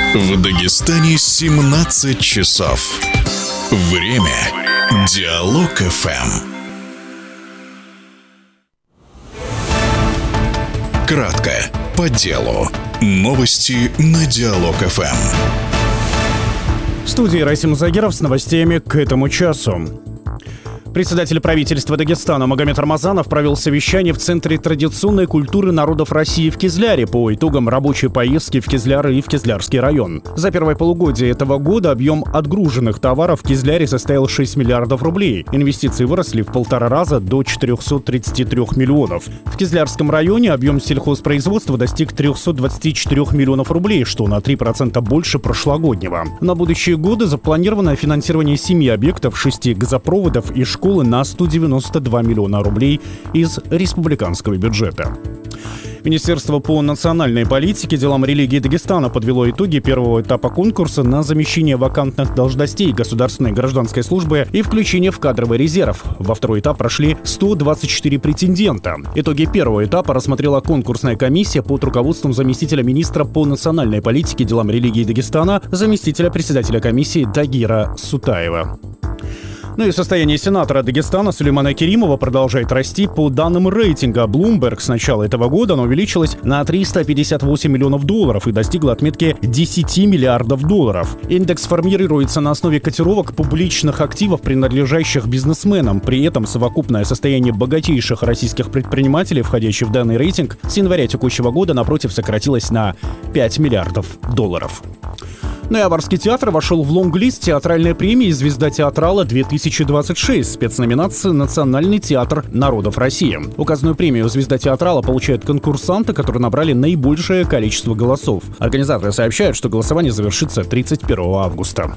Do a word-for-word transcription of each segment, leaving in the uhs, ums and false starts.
В Дагестане семнадцать часов. Время Диалог эф эм. Кратко, по делу. Новости на Диалог эф эм. В студии Расим Загиров с новостями к этому часу. Председатель правительства Дагестана Магомед Рамазанов провел совещание в Центре традиционной культуры народов России в Кизляре по итогам рабочей поездки в Кизляр и в Кизлярский район. За первое полугодие этого года объем отгруженных товаров в Кизляре составил шесть миллиардов рублей. Инвестиции выросли в полтора раза до четырехсот тридцати трёх миллионов. В Кизлярском районе объем сельхозпроизводства достиг трехсот двадцати четырёх миллионов рублей, что на три процента больше прошлогоднего. На будущие годы запланировано финансирование семи объектов, шести газопроводов и школ школы на сто девяносто два миллиона рублей из республиканского бюджета. Министерство по национальной политике, делам религии Дагестана подвело итоги первого этапа конкурса на замещение вакантных должностей государственной гражданской службы и включение в кадровый резерв. Во второй этап прошли сто двадцать четыре претендента. Итоги первого этапа рассмотрела конкурсная комиссия под руководством заместителя министра по национальной политике, делам религии Дагестана, заместителя председателя комиссии Тагира Сутаева. Ну и состояние сенатора Дагестана Сулеймана Керимова продолжает расти. По данным рейтинга Bloomberg, с начала этого года оно увеличилось на триста пятьдесят восемь миллионов долларов и достигло отметки десять миллиардов долларов. Индекс формируется на основе котировок публичных активов, принадлежащих бизнесменам. При этом совокупное состояние богатейших российских предпринимателей, входящих в данный рейтинг, с января текущего года, напротив, сократилось на пять миллиардов долларов. Ну и Аварский театр вошел в лонг-лист театральной премии «Звезда театрала-две тысячи двадцать шесть», спецноминации «Национальный театр народов России». Указанную премию «Звезда театрала» получают конкурсанты, которые набрали наибольшее количество голосов. Организаторы сообщают, что голосование завершится тридцать первого августа.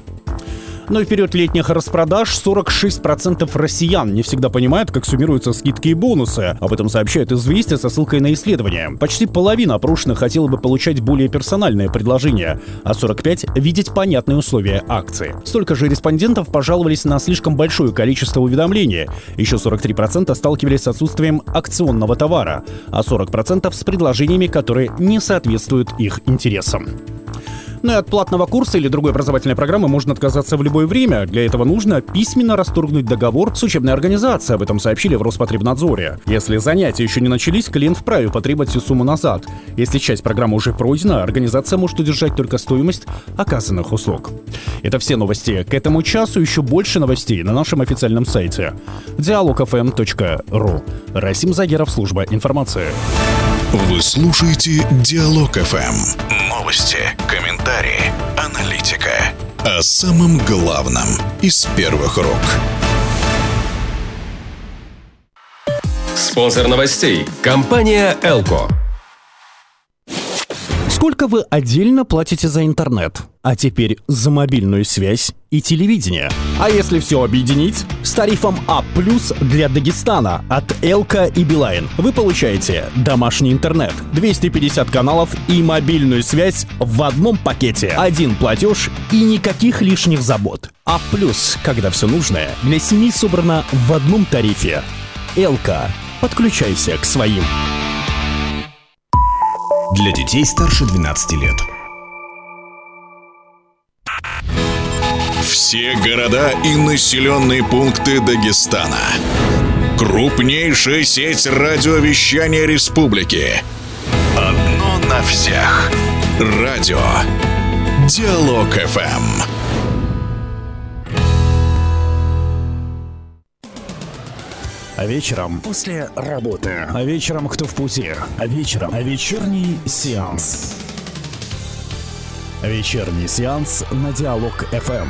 Но и в период летних распродаж сорок шесть процентов россиян не всегда понимают, как суммируются скидки и бонусы. Об этом сообщает «Известия» со ссылкой на исследование. Почти половина опрошенных хотела бы получать более персональные предложения, а сорок пять процентов видеть понятные условия акции. Столько же респондентов пожаловались на слишком большое количество уведомлений. Еще сорок три процента сталкивались с отсутствием акционного товара, а сорок процентов с предложениями, которые не соответствуют их интересам. Ну и от платного курса или другой образовательной программы можно отказаться в любое время. Для этого нужно письменно расторгнуть договор с учебной организацией. Об этом сообщили в Роспотребнадзоре. Если занятия еще не начались, клиент вправе потребовать всю сумму назад. Если часть программы уже пройдена, организация может удержать только стоимость оказанных услуг. Это все новости к этому часу. Еще больше новостей на нашем официальном сайте диалог эф эм точка ру. Расим Загиров, служба информации. Вы слушаете Диалог эф эм. Новости, комментарии, аналитика. О самом главном из первых рук. Спонсор новостей – компания «Элко». Сколько вы отдельно платите за интернет? А теперь за мобильную связь и телевидение. А если все объединить? С тарифом А плюс для Дагестана от Элко и Билайн вы получаете домашний интернет, двести пятьдесят каналов и мобильную связь в одном пакете. Один платеж и никаких лишних забот. А плюс, когда все нужное для семьи собрано в одном тарифе. Элко. Подключайся к своим. Для детей старше двенадцати лет. Все города и населенные пункты Дагестана. Крупнейшая сеть радиовещания республики. Одно на всех. Радио Диалог эф эм. А вечером после работы. А вечером кто в пути. А вечером а вечерний сеанс. Вечерний сеанс на Диалог эф эм.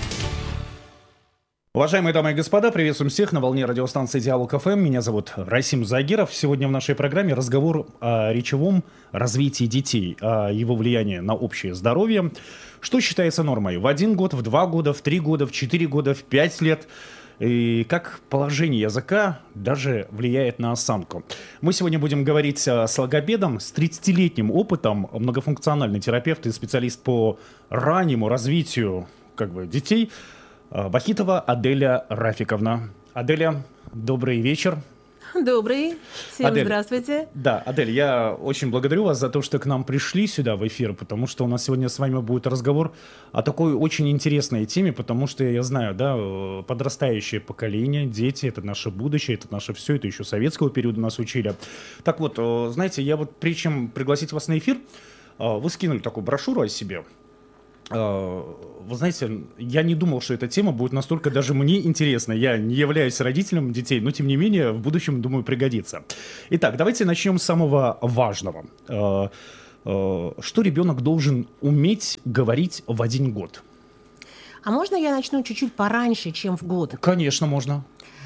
Уважаемые дамы и господа, приветствуем всех на волне радиостанции Диалог эф эм. Меня зовут Расим Загиров. Сегодня в нашей программе разговор о речевом развитии детей, о его влиянии на общее здоровье. Что считается нормой? В один год, в два года, в три года, в четыре года, в пять лет? И как положение языка даже влияет на осанку. Мы сегодня будем говорить с логопедом с тридцатилетним опытом, многофункциональный терапевт и специалист по раннему развитию как бы, детей, Бахитова Аделя Рафиковна. Аделя, добрый вечер. Добрый. Всем Адель, здравствуйте. Да, Адель, я очень благодарю вас за то, что к нам пришли сюда в эфир, потому что у нас сегодня с вами будет разговор о такой очень интересной теме, потому что я знаю, да, подрастающее поколение, дети, это наше будущее, это наше все, это еще советского периода нас учили. Так вот, знаете, я вот прежде чем пригласить вас на эфир, вы скинули такую брошюру о себе. Вы знаете, я не думал, что эта тема будет настолько даже мне интересна. Я не являюсь родителем детей, но тем не менее в будущем, думаю, пригодится. Итак, давайте начнем с самого важного. Что ребенок должен уметь говорить в один год? А можно я начну чуть-чуть пораньше, чем в год? Конечно, можно.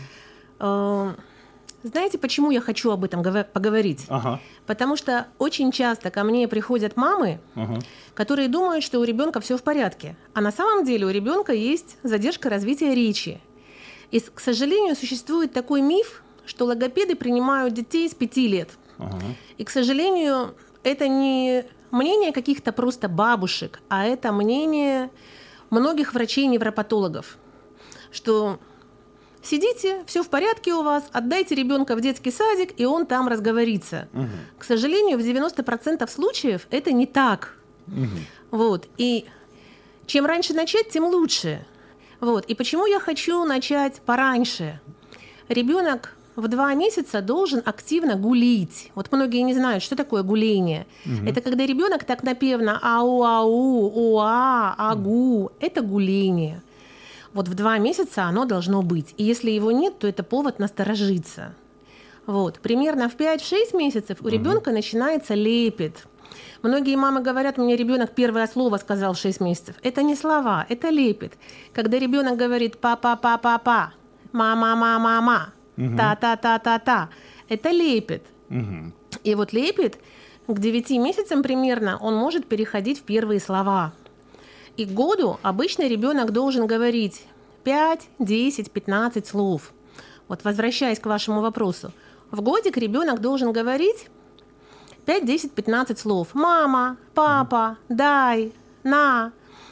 Знаете, почему я хочу об этом поговорить? Ага. Потому что очень часто ко мне приходят мамы, ага. которые думают, что у ребенка все в порядке. А на самом деле у ребенка есть задержка развития речи. И, к сожалению, существует такой миф, что логопеды принимают детей с пяти лет. Ага. И, к сожалению, это не мнение каких-то просто бабушек, а это мнение многих врачей-невропатологов, что... Сидите, все в порядке у вас, отдайте ребенка в детский садик, и он там разговорится. Угу. К сожалению, в девяносто процентов случаев это не так. Угу. Вот. И чем раньше начать, тем лучше. Вот. И почему я хочу начать пораньше? Ребенок в два месяца должен активно гулить. Вот многие не знают, что такое гуление. Угу. Это когда ребенок так напевно ау-ау, уа, агу. Угу. Это гуление. Вот в два месяца оно должно быть. И если его нет, то это повод насторожиться. Вот. Примерно в пять-шесть месяцев у ребенка угу. начинается лепет. Многие мамы говорят, у меня ребенок первое слово сказал в шесть месяцев. Это не слова, это лепет. Когда ребенок говорит па-па-па-па-па, ма-ма-ма-ма-ма, угу. та-та-та-та-та, это лепет. Угу. И вот лепет к девяти месяцам примерно он может переходить в первые слова. И к году обычно ребенок должен говорить пять, десять, пятнадцать слов. Вот возвращаясь к вашему вопросу. В годик ребенок должен говорить пять, десять, пятнадцать слов. Мама, папа, дай, на,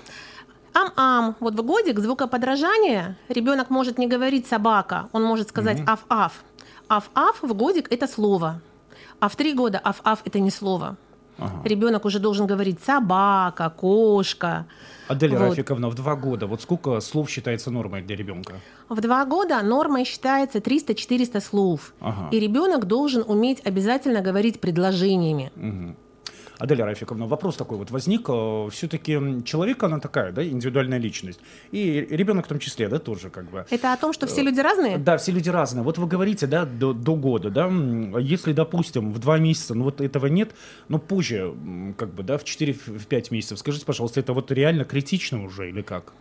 ам-ам. Вот в годик звукоподражания ребенок может не говорить собака, он может сказать mm-hmm. аф-аф. Аф-аф в годик – это слово. А в три года аф-аф – это не слово. Ага. Ребенок уже должен говорить собака, кошка. Адель вот. Рафиковна, в два года вот сколько слов считается нормой для ребенка? В два года нормой считается триста-четыреста слов. Ага. И ребенок должен уметь обязательно говорить предложениями. Угу. Адель Рафиковна, вопрос такой вот возник. Все-таки человек, она такая, да, индивидуальная личность. И ребенок в том числе, да, тоже как бы. Это о том, что все люди разные? Да, все люди разные. Вот вы говорите, да, до, до года, да, если, допустим, в два месяца, ну вот этого нет, но позже, как бы, да, в четыре-пять месяцев, скажите, пожалуйста, это вот реально критично уже или как?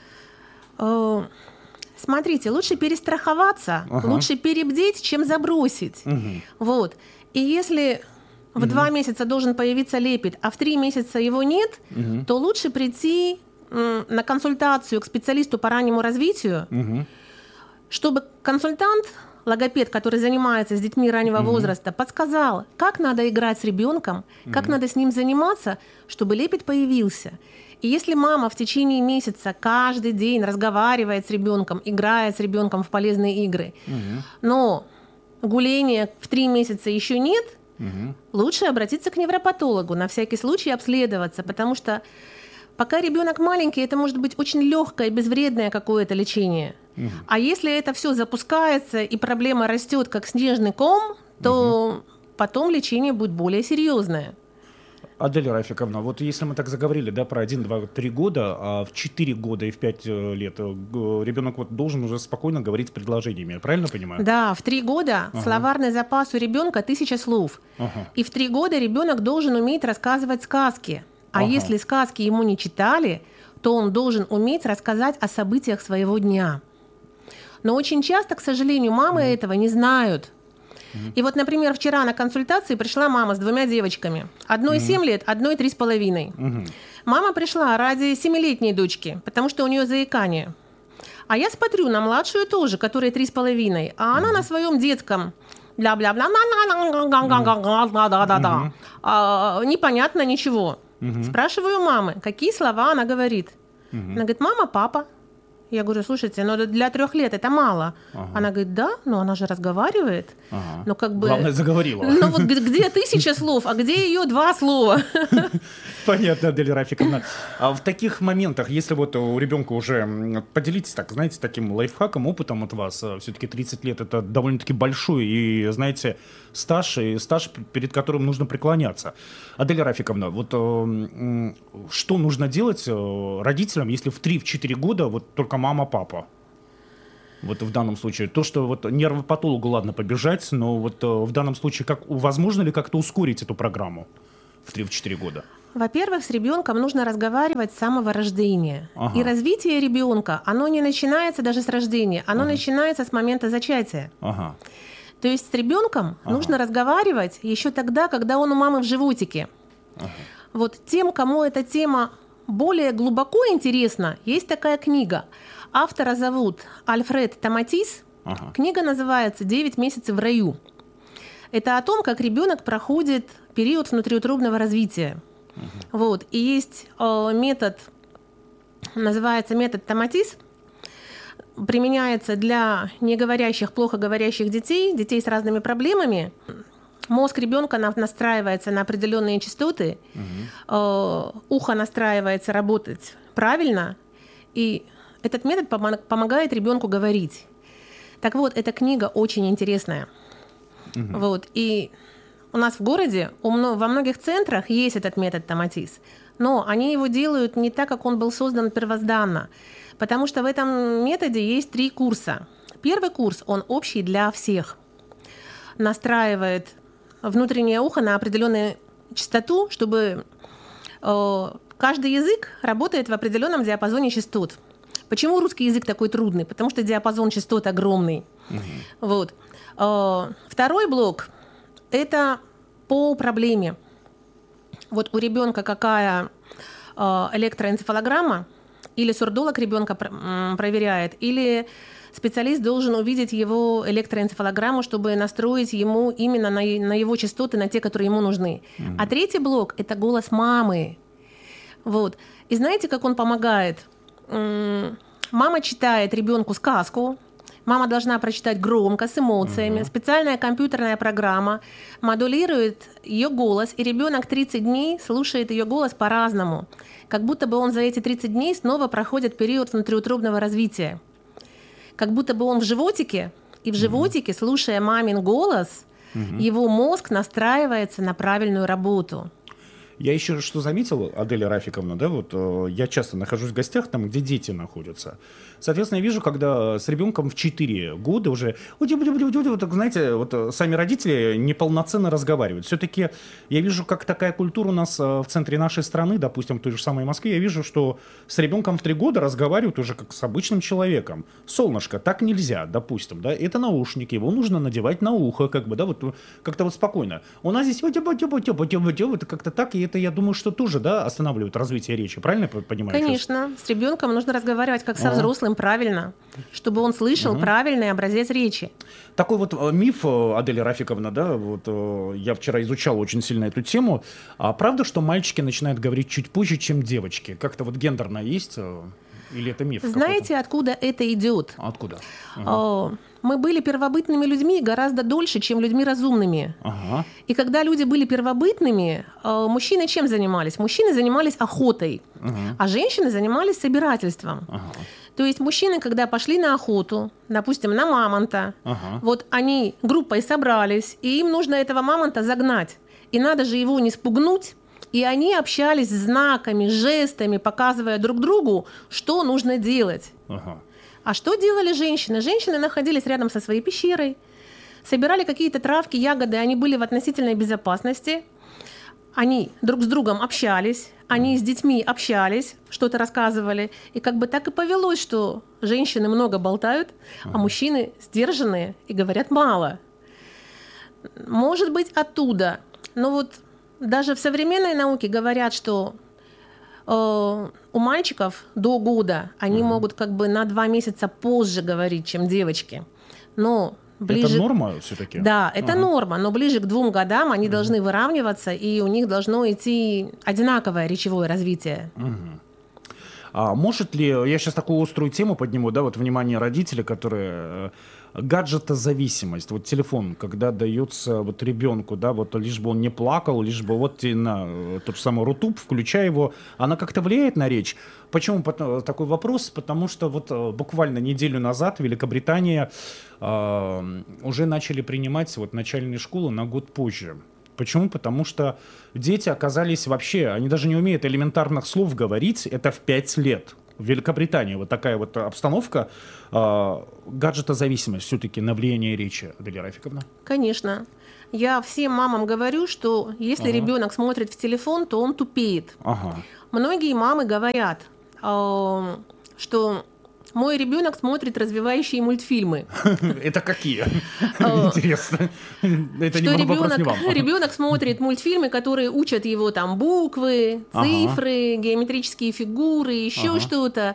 Смотрите, лучше перестраховаться, ага. лучше перебдеть, чем забросить. Угу. Вот. И если... В угу. два месяца должен появиться лепет, а в три месяца его нет, угу. то лучше прийти м, на консультацию к специалисту по раннему развитию, угу. чтобы консультант, логопед, который занимается с детьми раннего угу. возраста, подсказал, как надо играть с ребенком, угу. как надо с ним заниматься, чтобы лепет появился. И если мама в течение месяца каждый день разговаривает с ребенком, играет с ребенком в полезные игры, угу. но гуления в три месяца еще нет, угу. лучше обратиться к невропатологу, на всякий случай обследоваться, потому что пока ребенок маленький, это может быть очень легкое, безвредное какое-то лечение. Угу. А если это все запускается и проблема растет как снежный ком, то угу. потом лечение будет более серьезное. Адель Рафиковна, вот если мы так заговорили, да, про один, два, три года, а в четыре года и в пять лет ребенок вот должен уже спокойно говорить предложениями, я правильно понимаю? Да, в три года ага. словарный запас у ребенка тысяча слов. Ага. И в три года ребенок должен уметь рассказывать сказки. А ага. если сказки ему не читали, то он должен уметь рассказать о событиях своего дня. Но очень часто, к сожалению, мамы mm. этого не знают. Mm. И вот, например, вчера на консультации пришла мама с двумя девочками. Одной mm. семь лет, одной три с половиной. Mm-hmm. Мама пришла ради семилетней дочки, потому что у нее заикание. А я смотрю на младшую тоже, которая три с половиной, а она mm. на своем детском бля-бля-бля, да-да-да, непонятно ничего. Mm-hmm. Спрашиваю мамы, какие слова она говорит. Mm-hmm. Она говорит, мама, папа. Я говорю, слушайте, ну для трех лет это мало. Ага. Она говорит, да, но она же разговаривает. Ага. Ну, как бы... Главное, заговорила. Ну вот где тысяча слов, а где ее два слова? Понятно, Адель Рафиковна. А в таких моментах, если вот у ребенка уже... Поделитесь, так, знаете, таким лайфхаком, опытом от вас. Все-таки тридцать лет — это довольно-таки большой и, знаете, стаж, и стаж, перед которым нужно преклоняться. Адель Рафиковна, вот что нужно делать родителям, если в три-четыре года вот только мама, папа? Вот в данном случае. То, что вот нервопатологу, ладно, побежать, но вот в данном случае как, возможно ли как-то ускорить эту программу в три-четыре года? Во-первых, с ребенком нужно разговаривать с самого рождения. Ага. И развитие ребенка, оно не начинается даже с рождения, оно ага. начинается с момента зачатия. Ага. То есть с ребенком ага. нужно разговаривать еще тогда, когда он у мамы в животике. Ага. Вот тем, кому эта тема более глубоко интересна, есть такая книга. Автора зовут Альфред Томатис. Ага. Книга называется «Девять месяцев в раю». Это о том, как ребенок проходит период внутриутробного развития. Ага. Вот. И есть э, метод, называется метод Томатис. Применяется для неговорящих, плохо говорящих детей, детей с разными проблемами. Мозг ребенка настраивается на определенные частоты, угу. э, ухо настраивается работать правильно, и этот метод помог, помогает ребенку говорить. Так вот, эта книга очень интересная. Угу. Вот, и у нас в городе у, во многих центрах есть этот метод Томатис, но они его делают не так, как он был создан первозданно, потому что в этом методе есть три курса. Первый курс, он общий для всех, настраивает внутреннее ухо на определенную частоту, чтобы э, каждый язык работает в определенном диапазоне частот. Почему русский язык такой трудный? Потому что диапазон частот огромный. Угу. Вот. Э, второй блок – это по проблеме. Вот у ребенка какая э, электроэнцефалограмма, или сурдолог ребенка пр- проверяет, или специалист должен увидеть его электроэнцефалограмму, чтобы настроить ему именно на, на его частоты, на те, которые ему нужны. Mm-hmm. А третий блок – это голос мамы. Вот. И знаете, как он помогает? М-м- мама читает ребенку сказку, мама должна прочитать громко, с эмоциями. Mm-hmm. Специальная компьютерная программа модулирует ее голос, и ребенок тридцать дней слушает ее голос по-разному. Как будто бы он за эти тридцать дней снова проходит период внутриутробного развития. Как будто бы он в животике, и в животике, слушая мамин голос, угу. его мозг настраивается на правильную работу. Я еще что заметил, Адель Рафиковна, да, вот э, я часто нахожусь в гостях там, где дети находятся. Соответственно, я вижу, когда с ребенком в четыре года уже, вот, знаете, вот сами родители неполноценно разговаривают. Все-таки я вижу, как такая культура у нас в центре нашей страны, допустим, в той же самой Москве, я вижу, что с ребенком в три года разговаривают уже как с обычным человеком. Солнышко, так нельзя, допустим, да, это наушники, его нужно надевать на ухо, как бы, да, вот как-то вот спокойно. У нас здесь вот это как-то так, и это, я думаю, что тоже, да, останавливает развитие речи, правильно я понимаю? Конечно, сейчас? С ребенком нужно разговаривать как со взрослым, правильно, чтобы он слышал угу. правильный образец речи. Такой вот миф, Адель Рафиковна, да, вот я вчера изучал очень сильно эту тему. А правда, что мальчики начинают говорить чуть позже, чем девочки? Как-то вот гендерно есть? Или это миф? Знаете, какой-то? Откуда это идет? Откуда? Угу. Мы были первобытными людьми гораздо дольше, чем людьми разумными. Ага. И когда люди были первобытными, мужчины чем занимались? Мужчины занимались охотой, ага. а женщины занимались собирательством. Ага. То есть мужчины, когда пошли на охоту, допустим, на мамонта, ага. вот они группой собрались, и им нужно этого мамонта загнать. И надо же его не спугнуть. И они общались знаками, жестами, показывая друг другу, что нужно делать. Ага. А что делали женщины? Женщины находились рядом со своей пещерой, собирали какие-то травки, ягоды, они были в относительной безопасности. Они друг с другом общались, они с детьми общались, что-то рассказывали. И как бы так и повелось, что женщины много болтают, а мужчины сдержанные и говорят мало. Может быть, оттуда. Но вот даже в современной науке говорят, что э, у мальчиков до года они uh-huh. могут как бы на два месяца позже говорить, чем девочки. Но ближе... Это норма все-таки? Да, это uh-huh. норма, но ближе к двум годам они uh-huh. должны выравниваться, и у них должно идти одинаковое речевое развитие. Uh-huh. А может ли, я сейчас такую острую тему подниму, да, вот внимание родителей, которые... гаджетозависимость, вот телефон, когда дается вот ребенку, да, вот лишь бы он не плакал, лишь бы вот и на тот же самый Рутуб, включая его, она как-то влияет на речь? Почему такой вопрос? Потому что вот буквально неделю назад Великобритания э, уже начали принимать вот начальные школы на год позже. Почему? Потому что дети оказались вообще, они даже не умеют элементарных слов говорить, это в пять лет. В Великобритании вот такая вот обстановка, э, гаджетозависимость все-таки на влияние речи, Аделя Рафиковна? Конечно. Я всем мамам говорю, что если ага. ребенок смотрит в телефон, то он тупеет. Ага. Многие мамы говорят, э, что мой ребенок смотрит развивающие мультфильмы. Это какие? Интересно. Это не вопрос не вам. Ребенок смотрит мультфильмы, которые учат его там буквы, цифры, геометрические фигуры, еще что-то.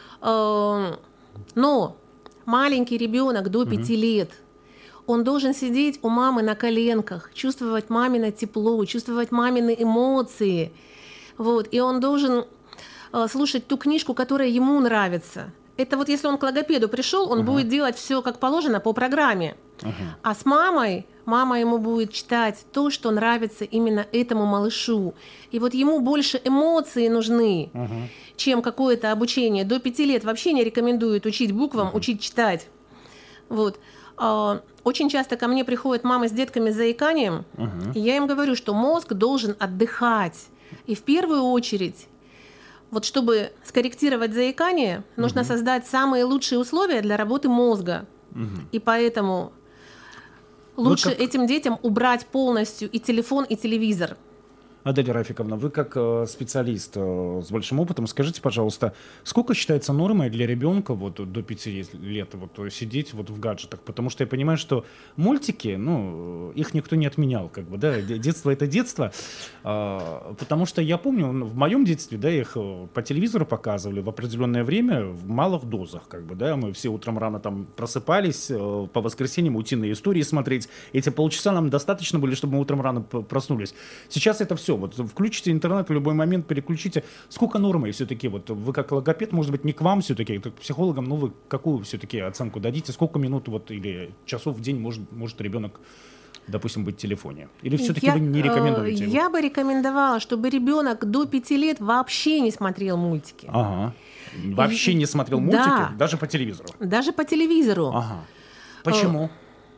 Но маленький ребенок до пяти лет, он должен сидеть у мамы на коленках, чувствовать мамино тепло, чувствовать мамины эмоции. Вот. И он должен слушать ту книжку, которая ему нравится. Это вот если он к логопеду пришел, он uh-huh. будет делать все как положено по программе. Uh-huh. А с мамой, мама ему будет читать то, что нравится именно этому малышу. И вот ему больше эмоции нужны, uh-huh. чем какое-то обучение. До пяти лет вообще не рекомендуют учить буквам, uh-huh. учить читать. Вот. Очень часто ко мне приходят мамы с детками с заиканием, uh-huh. и я им говорю, что мозг должен отдыхать. И в первую очередь... Вот чтобы скорректировать заикание, угу. нужно создать самые лучшие условия для работы мозга. Угу. И поэтому лучше как... этим детям убрать полностью и телефон, и телевизор. Аделя Рафиковна, вы как э, специалист э, с большим опытом, скажите, пожалуйста, сколько считается нормой для ребенка вот, до пяти лет вот, сидеть вот, в гаджетах? Потому что я понимаю, что мультики, ну, их никто не отменял, как бы, да, детство — это детство. Э, потому что я помню, в моем детстве, да, их по телевизору показывали в определенное время в малых дозах, как бы, да, мы все утром рано там просыпались, э, по воскресеньям утиные истории смотреть. Эти полчаса нам достаточно были, чтобы мы утром рано проснулись. Сейчас это все. Вот включите интернет в любой момент, переключите. Сколько нормой все-таки? Вот вы как логопед, может быть, не к вам все-таки, как к психологам, но вы какую все-таки оценку дадите? Сколько минут вот, или часов в день может, может ребенок, допустим, быть в телефоне? Или все-таки я, вы не рекомендуете? Э, я бы рекомендовала, чтобы ребенок до пяти лет вообще не смотрел мультики. Ага. Вообще не смотрел мультики? Да. Даже по телевизору? Даже по телевизору. Ага. Почему?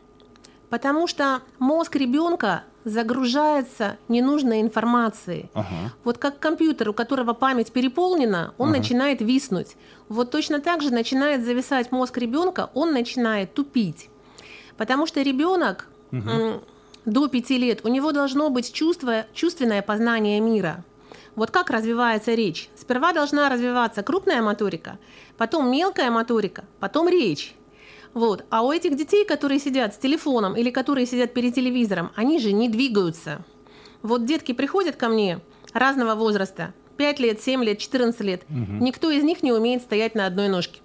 Потому что мозг ребенка загружается ненужной информацией. Ага. Вот как компьютер, у которого память переполнена, он ага. начинает виснуть. Вот точно так же начинает зависать мозг ребенка, он начинает тупить. Потому что ребенок угу. м, до пяти лет, у него должно быть чувство, чувственное познание мира. Вот как развивается речь. Сперва должна развиваться крупная моторика, потом мелкая моторика, потом речь. Вот. А у этих детей, которые сидят с телефоном или которые сидят перед телевизором, они же не двигаются. Вот детки приходят ко мне разного возраста, пять лет, семь лет, четырнадцать лет. Угу. Никто из них не умеет стоять на одной ножке.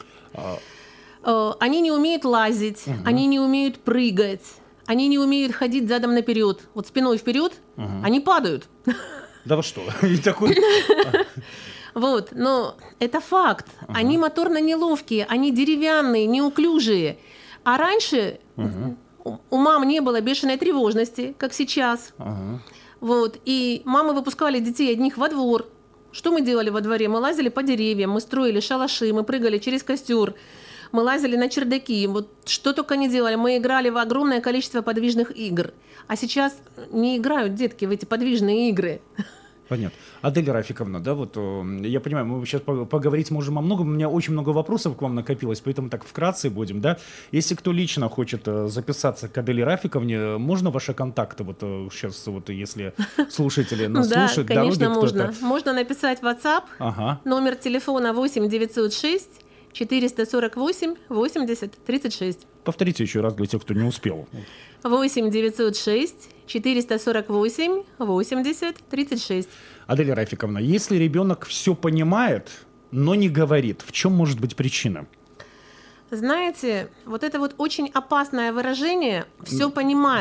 А... Они не умеют лазить, угу. они не умеют прыгать, они не умеют ходить задом наперед. Вот спиной вперед, угу. они падают. Да вы что? И такой... Вот, но это факт. Ага. Они моторно неловкие, они деревянные, неуклюжие. А раньше ага. у мам не было бешеной тревожности, как сейчас. Ага. Вот, и мамы выпускали детей одних во двор. Что мы делали во дворе? Мы лазили по деревьям, мы строили шалаши, мы прыгали через костер, мы лазили на чердаки. Вот что только не делали. Мы играли в огромное количество подвижных игр. А сейчас не играют детки в эти подвижные игры. Понятно. Аделя Рафиковна, да, вот я понимаю, мы сейчас поговорить можем о многом, у меня очень много вопросов к вам накопилось, поэтому так вкратце будем, да. Если кто лично хочет записаться к Аделе Рафиковне, можно ваши контакты, вот сейчас, вот если слушатели нас слушают, да, конечно, можно. Можно написать в WhatsApp, ага. номер телефона восемь девятьсот шесть четыреста сорок восемь восемьдесят тридцать шесть. Повторите еще раз для тех, кто не успел. восемь девятьсот шесть четыреста сорок восемь восемьдесят тридцать шесть. Аделя Рафиковна, если ребенок все понимает, но не говорит, в чем может быть причина? Знаете, вот это вот очень опасное выражение «все понимает».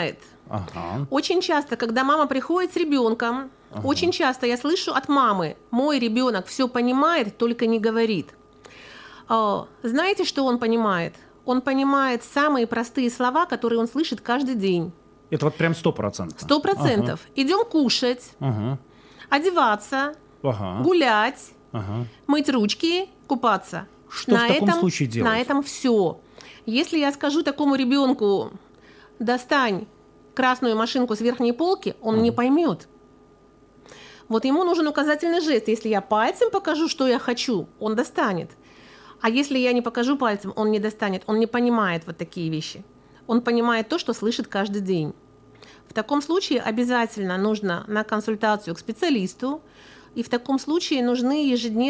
Ага. Очень часто, когда мама приходит с ребенком, Ага. очень часто я слышу от мамы: мой ребенок все понимает, только не говорит. А, Знаете, что он понимает? Он понимает самые простые слова, которые он слышит каждый день. Это вот прям сто процентов. Сто процентов. Идем кушать, Ага. одеваться, Ага. гулять, Ага. мыть ручки, купаться. Что в таком случае делать? На этом все. Если я скажу такому ребенку: достань красную машинку с верхней полки, он Ага. не поймет. Вот ему нужен указательный жест. Если я пальцем покажу, что я хочу, он достанет. А если я не покажу пальцем, он не достанет. Он не понимает вот такие вещи. Он понимает то, что слышит каждый день. В таком случае обязательно нужно на консультацию к специалисту, и в таком случае нужны ежедневные